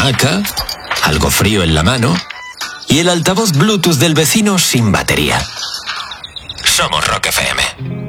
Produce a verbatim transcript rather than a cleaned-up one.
hamaca, algo frío en la mano y el altavoz Bluetooth del vecino sin batería. Somos Rock F M.